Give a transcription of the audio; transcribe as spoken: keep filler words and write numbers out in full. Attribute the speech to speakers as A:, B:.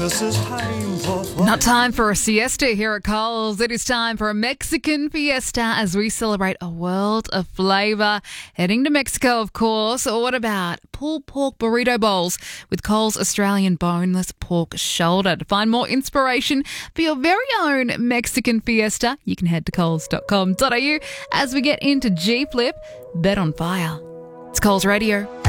A: Not time for a siesta here at Coles. It is time for a Mexican fiesta as we celebrate a world of flavour. Heading to Mexico, of course. Or what about pulled pork burrito bowls with Coles Australian boneless pork shoulder? To find more inspiration for your very own Mexican fiesta, you can head to coles dot com dot a u as we get into G Flip, Bet on Fire. It's Coles Radio.